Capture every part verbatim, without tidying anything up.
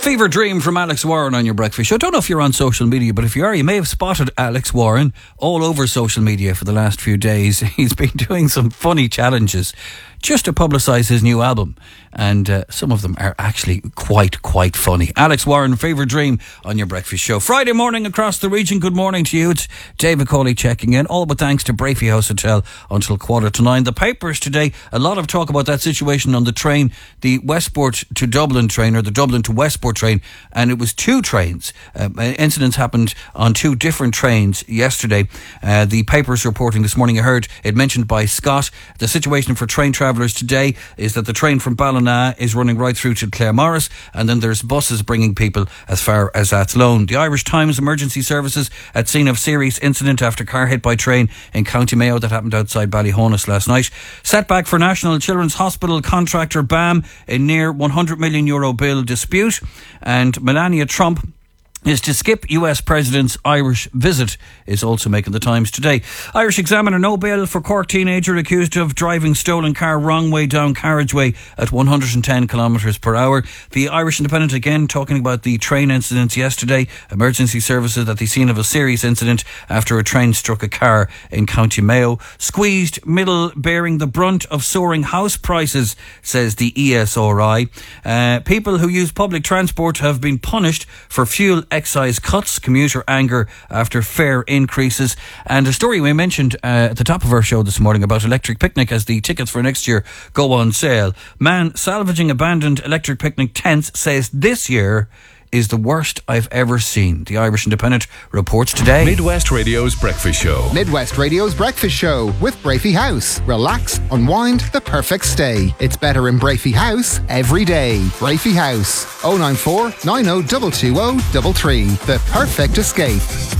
Fever Dream from Alex Warren on your breakfast show. I don't know if you're on social media, but if you are, you may have spotted Alex Warren all over social media for the last few days. He's been doing some funny challenges just to publicise his new album, and uh, some of them are actually quite, quite funny. Alex Warren, Fever Dream on your breakfast show. Friday morning across the region. Good morning to you. It's David Cawley checking in, all but thanks to Brafey House Hotel until quarter to nine. The papers today, a lot of talk about that situation on the train, the Westport to Dublin train, or the Dublin to Westport train, and it was two trains. Um, incidents happened on two different trains yesterday. Uh, the papers reporting this morning, I heard it mentioned by Scott, the situation for train travel today is that the train from Ballina is running right through to Claremorris, and then there's buses bringing people as far as Athlone. The Irish Times emergency services at scene of serious incident after car hit by train in County Mayo. That happened outside Ballyhonus last night. Setback for National Children's Hospital contractor B A M in near one hundred million euro bill dispute, and Melania Trump is to skip U S President's Irish visit, is also making the Times today. Irish Examiner, no bail for Cork teenager accused of driving stolen car wrong way down carriageway at one hundred ten kilometres per hour. The Irish Independent again talking about the train incidents yesterday. Emergency services at the scene of a serious incident after a train struck a car in County Mayo. Squeezed middle bearing the brunt of soaring house prices, says the E S R I. Uh, people who use public transport have been punished for fuel excise cuts, commuter anger after fare increases, and a story we mentioned uh, at the top of our show this morning about Electric Picnic as the tickets for next year go on sale. Man salvaging abandoned Electric Picnic tents says this year is the worst I've ever seen. The Irish Independent reports today. Midwest Radio's Breakfast Show. Midwest Radio's Breakfast Show with Brafey House. Relax, unwind, the perfect stay. It's better in Brafey House every day. Brafey House. oh nine four, nine oh two two oh three three. The perfect escape.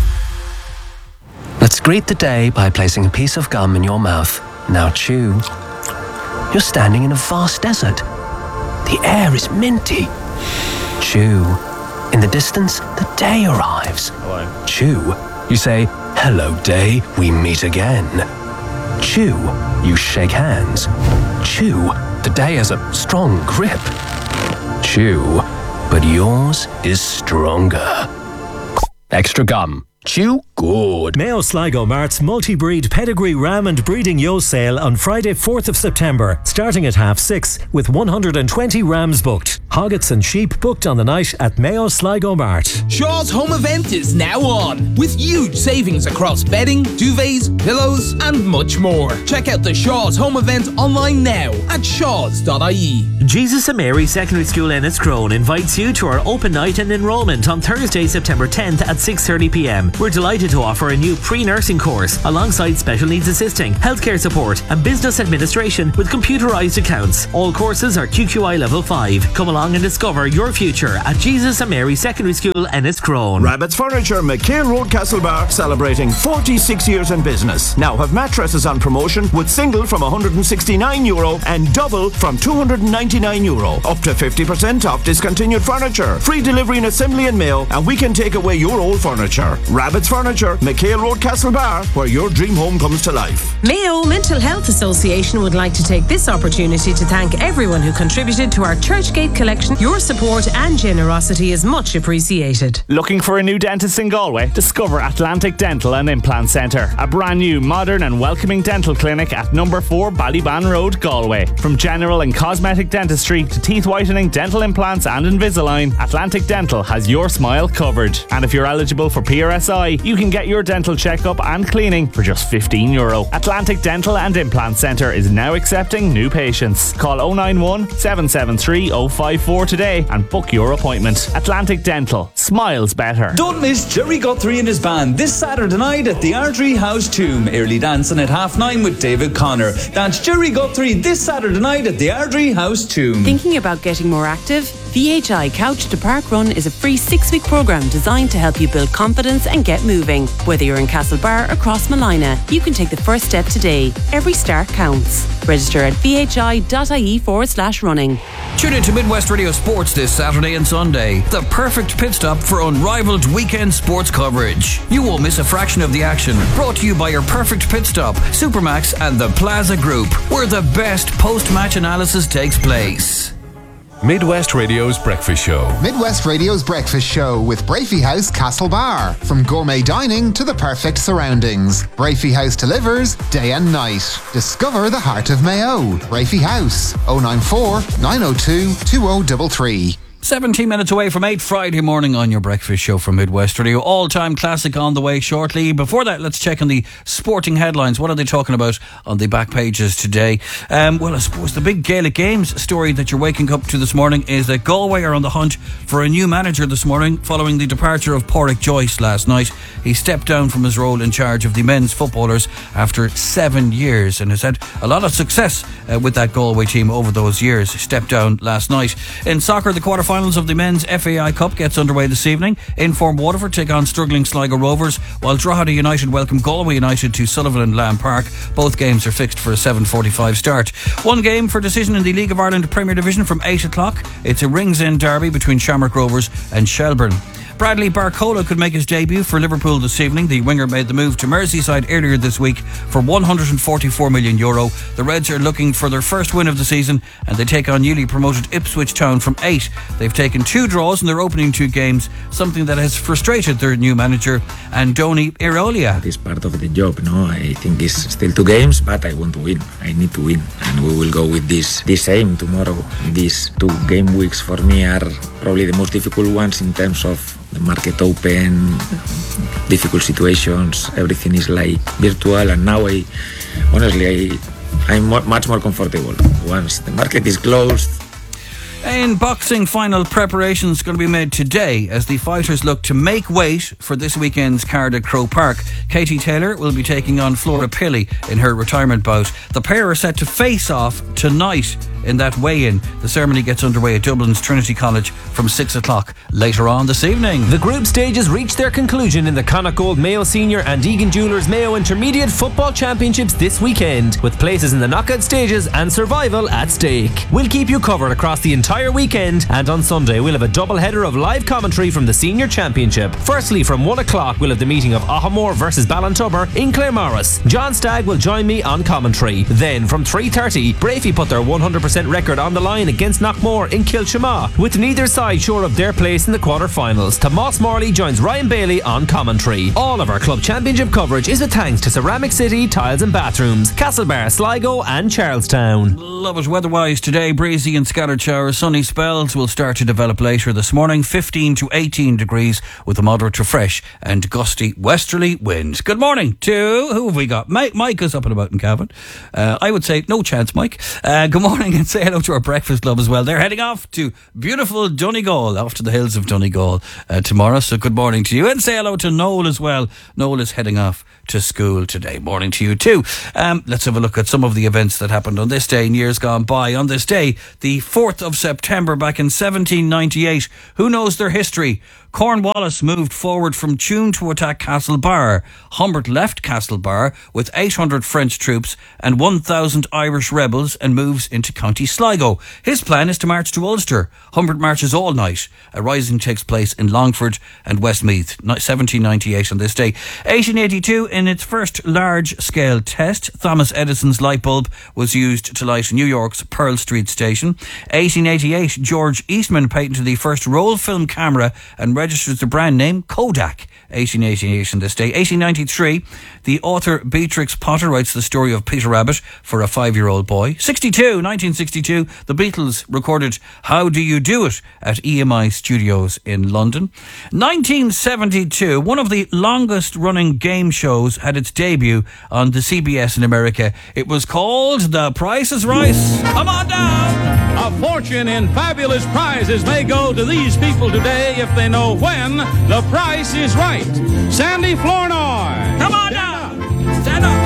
Let's greet the day by placing a piece of gum in your mouth. Now chew. You're standing in a vast desert. The air is minty. Chew. In the distance, the day arrives. Hello. Chew. You say, hello day, we meet again. Chew. You shake hands. Chew. The day has a strong grip. Chew. But yours is stronger. Extra gum. Chew good. Mayo Sligo Mart's multi-breed pedigree ram and breeding yo sale on Friday fourth of September, starting at half six, with one hundred twenty rams booked. Hoggets and sheep booked on the night at Mayo Sligo Mart. Shaw's home event is now on, with huge savings across bedding, duvets, pillows and much more. Check out the Shaw's home event online now at shaws dot I E. Jesus and Mary Secondary School Enniscrone invites you to our open night and enrolment on Thursday, September tenth at six thirty p m. We're delighted to offer a new pre-nursing course alongside special needs assisting, healthcare support and business administration with computerised accounts. All courses are Q Q I level five. Come along and discover your future at Jesus and Mary Secondary School Enniscrone. Rabbit's Furniture, McHale Road, Castlebar, celebrating forty-six years in business. Now have mattresses on promotion with single from one hundred sixty-nine euro and double from two hundred ninety-nine euro. Up to fifty percent off discontinued furniture. Free delivery and assembly in mail, and we can take away your old furniture. Rabbit's Furniture, McHale Road, Castlebar, where your dream home comes to life. Mayo Mental Health Association would like to take this opportunity to thank everyone who contributed to our Churchgate collection. Your support and generosity is much appreciated. Looking for a new dentist in Galway? Discover Atlantic Dental and Implant Centre, a brand new, modern and welcoming dental clinic at number four Ballyban Road, Galway. From general and cosmetic dentistry to teeth whitening, dental implants and Invisalign, Atlantic Dental has your smile covered. And if you're eligible for P R S I, you can get your dental checkup and cleaning for just fifteen euro. Atlantic Dental and Implant Centre is now accepting new patients. Call oh nine one, seven seven three, oh five four today and book your appointment. Atlantic Dental. Smiles better. Don't miss Jerry Guthrie and his band this Saturday night at the Ardrey House Tomb. Early dancing at half nine with David Connor. That's Jerry Guthrie this Saturday night at the Ardrey House Tomb. Thinking about getting more active? V H I Couch to Park Run is a free six-week programme designed to help you build confidence and get moving. Whether you're in Castlebar or Crossmalina, you can take the first step today. Every start counts. Register at vhi.ie forward slash running. Tune in to Midwest Radio Sports this Saturday and Sunday. The perfect pit stop for unrivaled weekend sports coverage. You won't miss a fraction of the action. Brought to you by your perfect pit stop, Supermax and the Plaza Group, where the best post-match analysis takes place. Midwest Radio's Breakfast Show. Midwest Radio's Breakfast Show with Brafey House Castlebar. From gourmet dining to the perfect surroundings, Brafey House delivers day and night. Discover the heart of Mayo. Brafey House, oh nine four, nine oh two, two oh three three. seventeen minutes away from eight Friday morning on your breakfast show from Midwest Radio. All-time classic on the way shortly. Before that, let's check on the sporting headlines. What are they talking about on the back pages today? Um, well, I suppose the big Gaelic Games story that you're waking up to this morning is that Galway are on the hunt for a new manager this morning following the departure of Pádraig Joyce last night. He stepped down from his role in charge of the men's footballers after seven years and has had a lot of success uh, with that Galway team over those years. Stepped down last night. In soccer, the quarterfinals Finals of the Men's F A I Cup gets underway this evening. Informed Waterford take on struggling Sligo Rovers, while Drogheda United welcome Galway United to Sullivan and Lamb Park. Both games are fixed for a seven forty-five start. One game for decision in the League of Ireland Premier Division from eight o'clock. It's a Ringsend derby between Shamrock Rovers and Shelburne. Bradley Barcola could make his debut for Liverpool this evening. The winger made the move to Merseyside earlier this week for one hundred forty-four million euro. The Reds are looking for their first win of the season and they take on newly promoted Ipswich Town from eight. They've taken two draws in their opening two games, something that has frustrated their new manager, Andoni Iraola. It's part of the job, no? I think it's still two games, but I want to win. I need to win, and we will go with this this aim tomorrow. These two game weeks for me are probably the most difficult ones in terms of the market open, difficult situations. Everything is like virtual, and now I, honestly, I, I'm more, much more comfortable once the market is closed. In boxing, final preparations going to be made today as the fighters look to make weight for this weekend's card at Croke Park. Katie Taylor will be taking on Flora Pilley in her retirement bout. The pair are set to face off tonight in that weigh-in. The ceremony gets underway at Dublin's Trinity College from six o'clock later on this evening. The group stages reach their conclusion in the Connacht Gold Mayo Senior and Egan Jewellers Mayo Intermediate Football Championships this weekend, with places in the knockout stages and survival at stake. We'll keep you covered across the entire weekend, and on Sunday we'll have a double header of live commentary from the Senior Championship. Firstly, from one o'clock we'll have the meeting of Ahamore versus Ballintubber in Claremorris. John Stagg will join me on commentary. Then from three thirty, Brafey put their one hundred percent record on the line against Knockmore in Kilshama, with neither side sure of their place in the quarter-finals. Tomas Morley joins Ryan Bailey on commentary. All of our club championship coverage is with thanks to Ceramic City Tiles and Bathrooms, Castlebar, Sligo and Charlestown. Love it. Weather-wise today, breezy and scattered showers. Sunny spells will start to develop later this morning. fifteen to eighteen degrees with a moderate to fresh and gusty westerly winds. Good morning to, who have we got? Mike, Mike is up and about in Cavan. Uh, I would say no chance, Mike. Uh, good morning, and say hello to our breakfast club as well. They're heading off to beautiful Donegal, off to the hills of Donegal uh, tomorrow. So good morning to you, and say hello to Noel as well. Noel is heading off to school today. Morning to you too. Um, let's have a look at some of the events that happened on this day in years gone by. On this day, the fourth of September back in seventeen ninety-eight, who knows their history? Cornwallis moved forward from Tuam to attack Castlebar. Humbert left Castlebar with eight hundred French troops and one thousand Irish rebels and moves into County Sligo. His plan is to march to Ulster. Humbert marches all night. A rising takes place in Longford and Westmeath. seventeen ninety-eight on this day. eighteen eighty-two, in its first large-scale test, Thomas Edison's light bulb was used to light New York's Pearl Street station. eighteen eighty-eight, George Eastman patented the first roll film camera and registers the brand name Kodak. eighteen eighty-eight on this day. eighteen ninety-three, the author Beatrix Potter writes the story of Peter Rabbit for a five-year-old boy. sixty-two, nineteen sixty-two, the Beatles recorded How Do You Do It at E M I Studios in London. nineteen seventy-two, one of the longest running game shows had its debut on the C B S in America. It was called The Price is Right. Come on down! A fortune in fabulous prizes may go to these people today if they know when the price is right. Sandy Flournoy. Come on now. Stand up.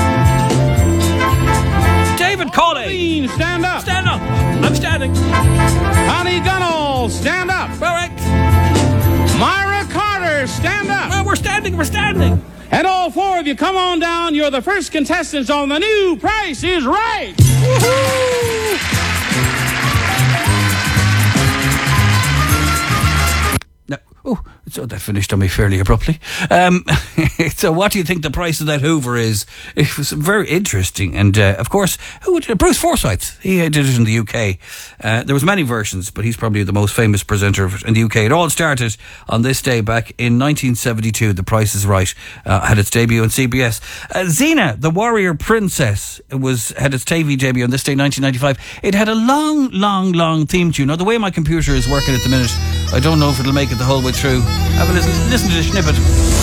David Colley. Stand up. Stand up. I'm standing. Connie Gunnell. Stand up. Correct. Myra Carter. Stand up. Well, we're standing. We're standing. And all four of you, come on down. You're the first contestants on the new Price is Right. Woohoo! No. Oh, So that finished on me fairly abruptly. Um, so what do you think the price of that Hoover is? It was very interesting. And, uh, of course, who would, uh, Bruce Forsyth, he did it in the U K. Uh, there was many versions, but he's probably the most famous presenter of it in the U K. It all started on this day back in nineteen seventy-two. The Price is Right uh, had its debut on C B S. Uh, Xena, the Warrior Princess, was had its T V debut on this day, nineteen ninety-five. It had a long, long, long theme tune. Now, the way my computer is working at the minute, I don't know if it'll make it the whole way through. Have a listen, listen to the snippet.